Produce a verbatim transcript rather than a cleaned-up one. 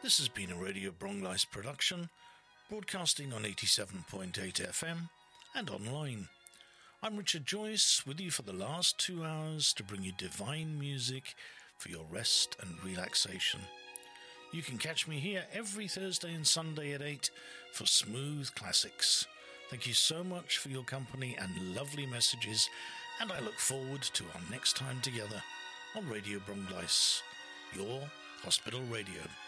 This has been a Radio Bronglice production, broadcasting on eighty-seven point eight F M and online. I'm Richard Joyce, with you for the last two hours to bring you divine music for your rest and relaxation. You can catch me here every Thursday and Sunday at eight for Smooth Classics. Thank you so much for your company and lovely messages, and I look forward to our next time together on Radio Bronglice, your hospital radio.